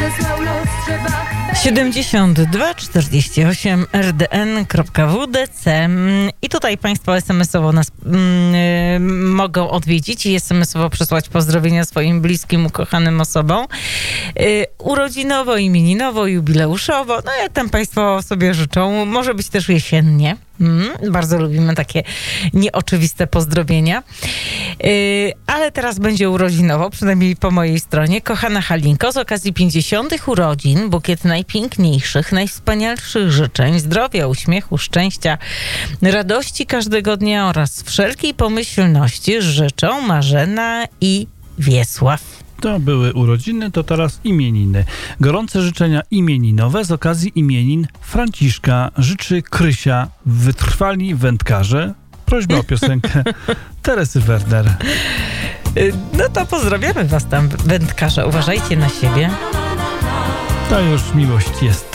zesłał los, trzeba 72 48 rdn.wdc i tutaj Państwo SMS-owo nas mogą odwiedzić i SMS-owo przesłać pozdrowienia swoim bliskim, ukochanym osobom. Urodzinowo, imieninowo, jubileuszowo, no jak tam Państwo sobie życzą. Może być też jesiennie. Bardzo lubimy takie nieoczywiste pozdrowienia. Ale teraz będzie urodzinowo, przynajmniej po mojej stronie. Kochana Halinko, z okazji 50. urodzin bukiet najpiękniejszych, najwspanialszych życzeń, zdrowia, uśmiechu, szczęścia, radości każdego dnia oraz wszelkiej pomyślności życzą Marzena i Wiesław. To były urodziny, to teraz imieniny. Gorące życzenia imieninowe z okazji imienin Franciszka życzy Krysia, wytrwali wędkarze. Prośba o piosenkę Teresy Werner. No to pozdrawiamy was tam, wędkarze. Uważajcie na siebie. To już miłość jest.